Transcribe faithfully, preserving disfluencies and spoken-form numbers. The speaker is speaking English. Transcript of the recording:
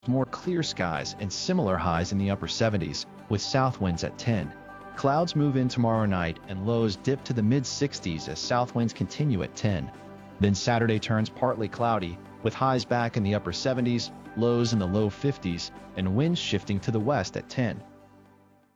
more clear skies and similar highs in the upper seventies, with south winds at ten. Clouds move in tomorrow night and lows dip to the mid sixties as south winds continue at ten. Then Saturday turns partly cloudy, with highs back in the upper seventies, lows in the low fifties, and winds shifting to the west at ten.